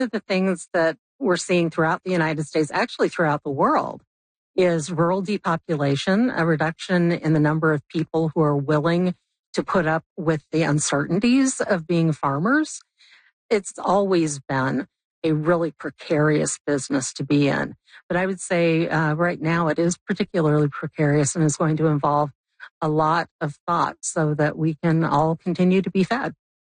of the things that we're seeing throughout the United States, actually throughout the world, is rural depopulation, a reduction in the number of people who are willing to put up with the uncertainties of being farmers. It's always been a really precarious business to be in. But I would say right now it is particularly precarious and is going to involve a lot of thought so that we can all continue to be fed.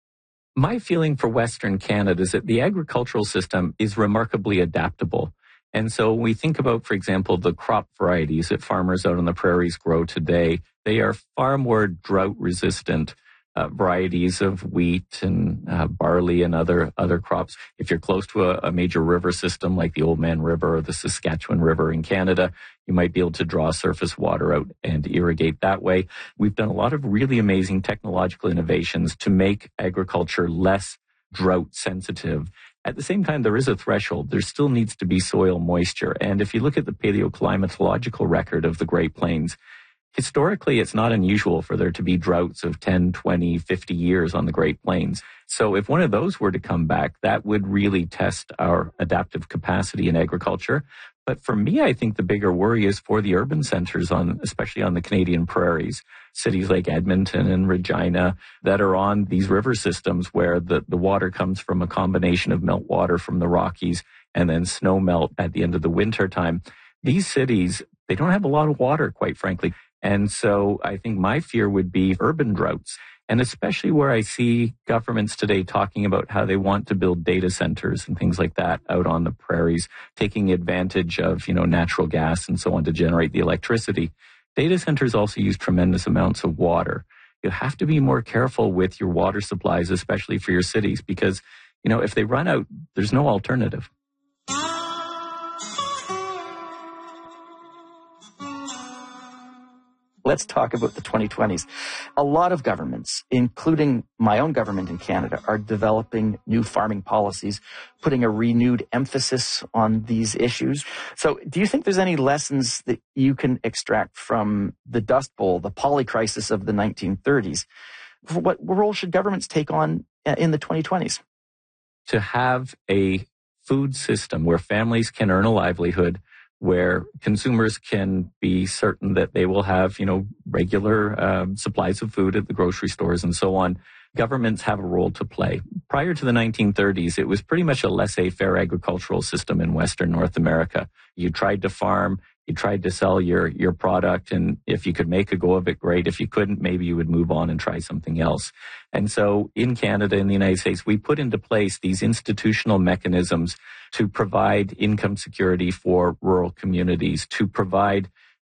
My feeling for Western Canada is that the agricultural system is remarkably adaptable. And so when we think about, for example, the crop varieties that farmers out on the prairies grow today, they are far more drought resistant varieties of wheat and barley and other crops. If you're close to a major river system like the Oldman River or the Saskatchewan River in Canada, you might be able to draw surface water out and irrigate that way. We've done a lot of really amazing technological innovations to make agriculture less drought sensitive. At the same time, there is a threshold. There still needs to be soil moisture. And if you look at the paleoclimatological record of the Great Plains, historically, it's not unusual for there to be droughts of 10, 20, 50 years on the Great Plains. So if one of those were to come back, that would really test our adaptive capacity in agriculture. But for me, I think the bigger worry is for the urban centers, especially on the Canadian prairies, cities like Edmonton and Regina that are on these river systems where the water comes from a combination of meltwater from the Rockies and then snow melt at the end of the winter time. These cities, they don't have a lot of water, quite frankly. And so I think my fear would be urban droughts, and especially where I see governments today talking about how they want to build data centers and things like that out on the prairies, taking advantage of, natural gas and so on to generate the electricity. Data centers also use tremendous amounts of water. You have to be more careful with your water supplies, especially for your cities, because, if they run out, there's no alternative. Let's talk about the 2020s. A lot of governments, including my own government in Canada, are developing new farming policies, putting a renewed emphasis on these issues. So do you think there's any lessons that you can extract from the Dust Bowl, the polycrisis of the 1930s? What role should governments take on in the 2020s? To have a food system where families can earn a livelihood, where consumers can be certain that they will have, regular supplies of food at the grocery stores and so on. Governments have a role to play. Prior to the 1930s, it was pretty much a laissez-faire agricultural system in Western North America. You tried to farm, you tried to sell your product, and if you could make a go of it, great. If you couldn't, maybe you would move on and try something else. And so in Canada, in the United States, we put into place these institutional mechanisms to provide income security for rural communities, to provide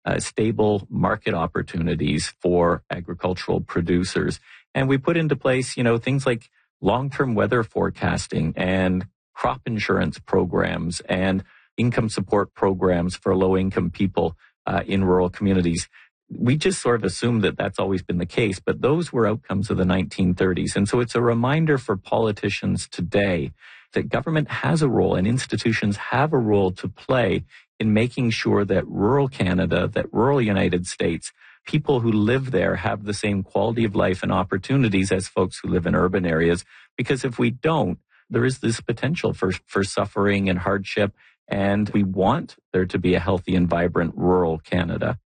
stable market opportunities for agricultural producers. And we put into place, things like long-term weather forecasting and crop insurance programs and income support programs for low-income people in rural communities. We just sort of assume that that's always been the case, but those were outcomes of the 1930s. And so it's a reminder for politicians today that government has a role and institutions have a role to play in making sure that rural Canada, that rural United States, people who live there have the same quality of life and opportunities as folks who live in urban areas. Because if we don't, there is this potential for suffering and hardship. And we want there to be a healthy and vibrant rural Canada.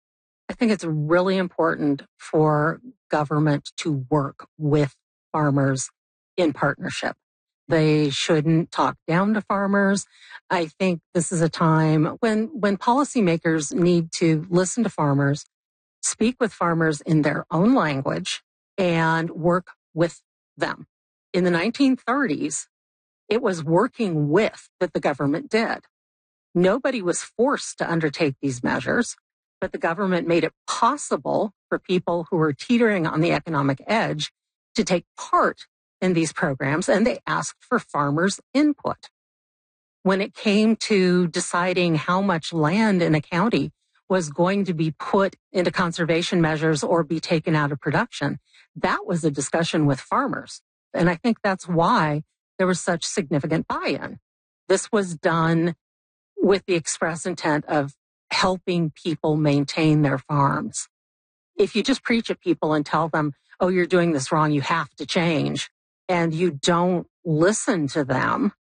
I think it's really important for government to work with farmers in partnership. They shouldn't talk down to farmers. I think this is a time when policymakers need to listen to farmers, speak with farmers in their own language, and work with them. In the 1930s, it was working with that the government did. Nobody was forced to undertake these measures, but the government made it possible for people who were teetering on the economic edge to take part in these programs, and they asked for farmers' input. When it came to deciding how much land in a county was going to be put into conservation measures or be taken out of production, that was a discussion with farmers. And I think that's why there was such significant buy-in. This was done with the express intent of helping people maintain their farms. If you just preach at people and tell them, oh, you're doing this wrong, you have to change, and you don't listen to them,